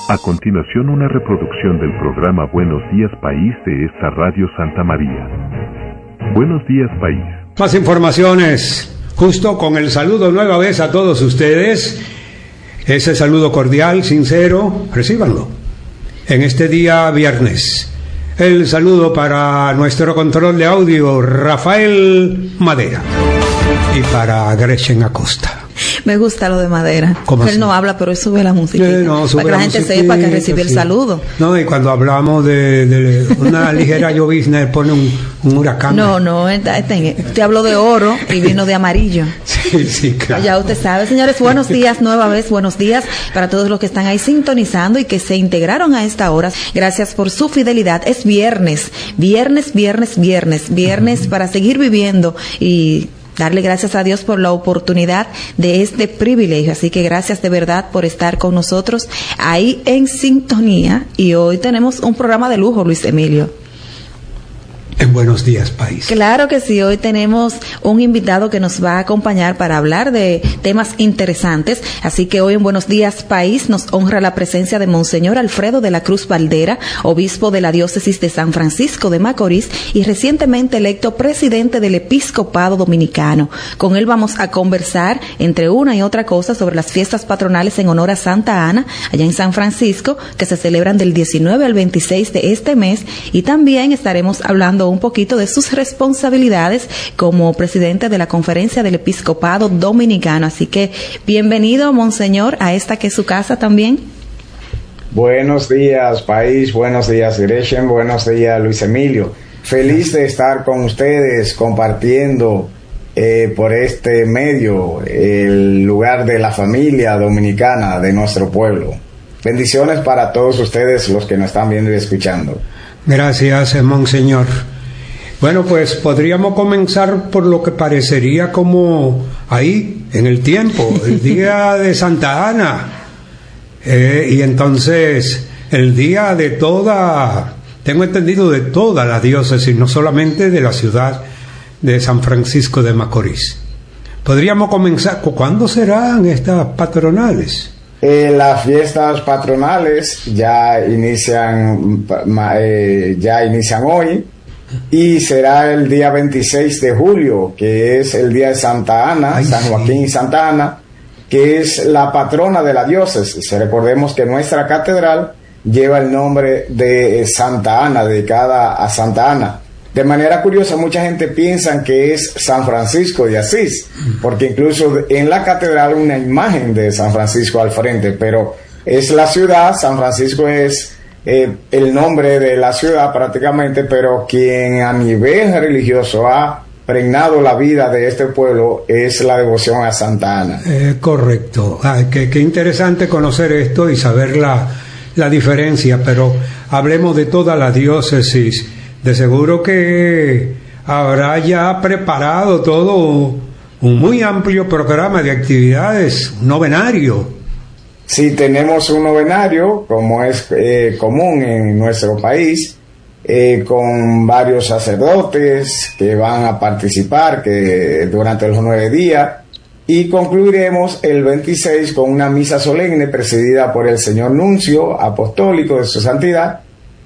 A continuación, una reproducción del programa Buenos Días País de esta Radio Santa María. Buenos Días País. Más informaciones, justo con el saludo nueva vez a todos ustedes. Ese saludo cordial, sincero, recíbanlo. En este día viernes, el saludo para nuestro control de audio, Rafael Madera, y para Gretchen Acosta. Me gusta lo de Madera. Él no habla, pero él sube la música. Para que la gente sepa que recibió el saludo. No, y cuando hablamos de una ligera llovizna, él pone un huracán. No, te habló de oro y vino de amarillo. Sí, claro. Ya usted sabe. Señores, buenos días, nueva vez, buenos días para todos los que están ahí sintonizando y que se integraron a esta hora. Gracias por su fidelidad. Es viernes para seguir viviendo y darle gracias a Dios por la oportunidad de este privilegio. Así que gracias de verdad por estar con nosotros ahí en sintonía. Y hoy tenemos un programa de lujo, Luis Emilio. En Buenos Días País. Claro que sí, hoy tenemos un invitado que nos va a acompañar para hablar de temas interesantes, así que hoy en Buenos Días País nos honra la presencia de Monseñor Alfredo de la Cruz Valdera, obispo de la diócesis de San Francisco de Macorís y recientemente electo presidente del Episcopado Dominicano. Con él vamos a conversar, entre una y otra cosa, sobre las fiestas patronales en honor a Santa Ana, allá en San Francisco, que se celebran del 19 al 26 de este mes, y también estaremos hablando un poquito de sus responsabilidades como presidente de la Conferencia del Episcopado Dominicano. Así que bienvenido, Monseñor, a esta que es su casa también. Buenos días, país, buenos días, Gretchen, buenos días, Luis Emilio. Feliz de estar con ustedes compartiendo por este medio el lugar de la familia dominicana de nuestro pueblo. Bendiciones para todos ustedes los que nos están viendo y escuchando. Gracias, Monseñor. Bueno, pues podríamos comenzar por lo que parecería como ahí, en el tiempo, el día de Santa Ana. Y entonces, el día de toda, tengo entendido, de toda la diócesis, no solamente de la ciudad de San Francisco de Macorís. Podríamos comenzar, ¿cuándo serán estas patronales? Las fiestas patronales ya inician hoy y será el día 26 de julio, que es el día de Santa Ana, San Joaquín y Santa Ana, que es la patrona de la diócesis. Recordemos que nuestra catedral lleva el nombre de Santa Ana, dedicada a Santa Ana. De manera curiosa, mucha gente piensa que es San Francisco de Asís, porque incluso en la catedral hay una imagen de San Francisco al frente, pero es la ciudad. San Francisco es el nombre de la ciudad prácticamente, pero quien a nivel religioso ha pregnado la vida de este pueblo es la devoción a Santa Ana. Correcto. Qué interesante conocer esto y saber la diferencia, pero hablemos de toda la diócesis. De seguro que habrá ya preparado todo un muy amplio programa de actividades, un novenario. Sí, tenemos un novenario, como es común en nuestro país, con varios sacerdotes que van a participar durante los 9 días, y concluiremos el 26 con una misa solemne presidida por el señor nuncio apostólico de su santidad,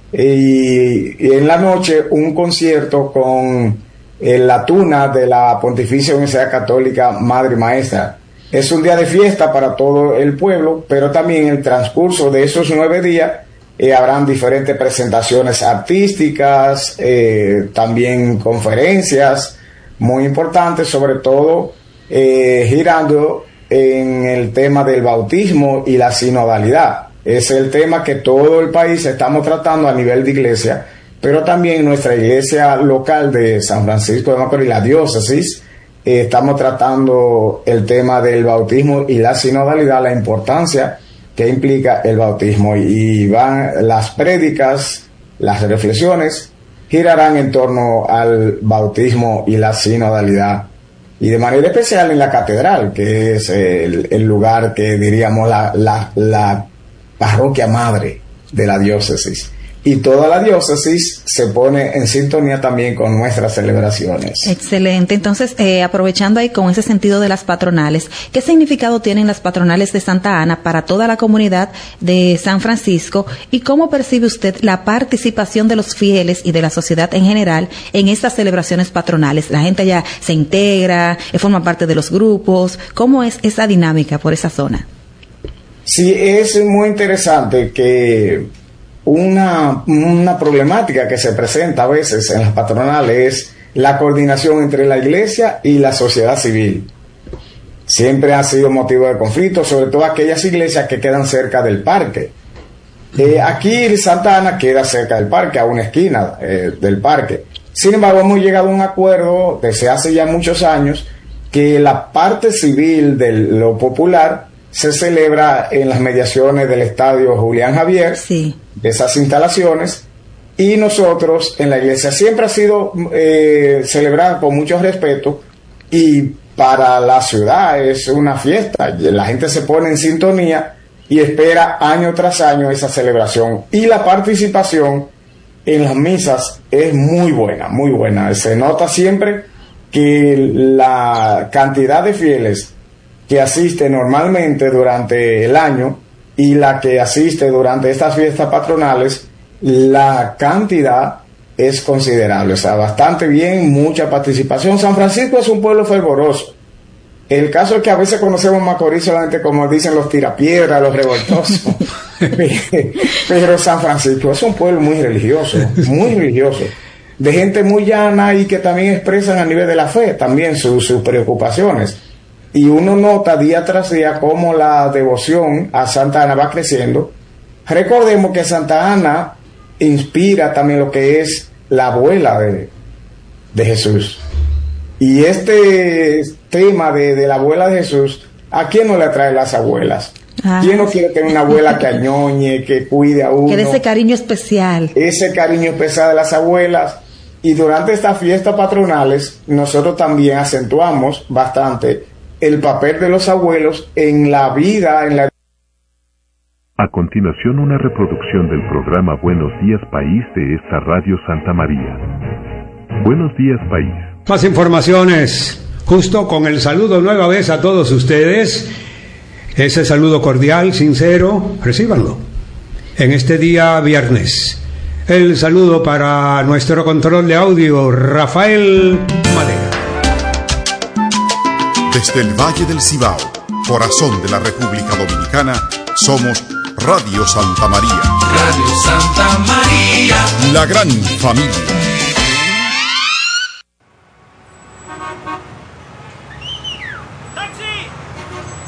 y en la noche un concierto con la tuna de la Pontificia Universidad Católica Madre y Maestra. Es un día de fiesta para todo el pueblo, pero también en el transcurso de esos 9 días habrán diferentes presentaciones artísticas, también conferencias muy importantes, sobre todo girando en el tema del bautismo y la sinodalidad. Es el tema que todo el país estamos tratando a nivel de iglesia, pero también nuestra iglesia local de San Francisco de Macorís, la diócesis, estamos tratando el tema del bautismo y la sinodalidad, la importancia que implica el bautismo, y van las prédicas, las reflexiones girarán en torno al bautismo y la sinodalidad, y de manera especial en la catedral, que es el lugar que diríamos la parroquia madre de la diócesis. y toda la diócesis se pone en sintonía también con nuestras celebraciones. Excelente. Entonces, aprovechando ahí con ese sentido de las patronales, ¿qué significado tienen las patronales de Santa Ana para toda la comunidad de San Francisco y cómo percibe usted la participación de los fieles y de la sociedad en general en estas celebraciones patronales? La gente ya se integra, forma parte de los grupos. ¿Cómo es esa dinámica por esa zona? Sí, es muy interesante que una problemática que se presenta a veces en las patronales es la coordinación entre la iglesia y la sociedad civil. Siempre ha sido motivo de conflicto, sobre todo aquellas iglesias que quedan cerca del parque. Aquí Santa Ana queda cerca del parque, a una esquina del parque. Sin embargo, hemos llegado a un acuerdo desde hace ya muchos años que la parte civil de lo popular se celebra en las mediaciones del estadio Julián Javier, sí, de esas instalaciones, y nosotros en la iglesia siempre ha sido celebrada con mucho respeto, y para la ciudad es una fiesta. La gente se pone en sintonía y espera año tras año esa celebración, y la participación en las misas es muy buena, muy buena. Se nota siempre que la cantidad de fieles que asiste normalmente durante el año y la que asiste durante estas fiestas patronales, la cantidad es considerable, o sea, bastante bien, mucha participación. San Francisco es un pueblo fervoroso. El caso es que a veces conocemos Macorís solamente como dicen los tirapiedras, los revoltosos, pero San Francisco es un pueblo muy religioso, de gente muy llana y que también expresan a nivel de la fe también sus preocupaciones. Y uno nota día tras día cómo la devoción a Santa Ana va creciendo. Recordemos que Santa Ana inspira también lo que es la abuela de Jesús. Y este tema de la abuela de Jesús, ¿a quién no le atrae las abuelas? ¿Quién no quiere tener una abuela que añoñe, que cuide a uno? Que dé ese cariño especial. Ese cariño especial de las abuelas. Y durante estas fiestas patronales, nosotros también acentuamos bastante el papel de los abuelos en la vida, en la... A continuación, una reproducción del programa Buenos Días País de esta Radio Santa María. Buenos Días País. Más informaciones, justo con el saludo nueva vez a todos ustedes. Ese saludo cordial, sincero, recíbanlo. En este día viernes. El saludo para nuestro control de audio, Rafael Madera. Desde el Valle del Cibao, corazón de la República Dominicana, somos Radio Santa María. Radio Santa María. La gran familia.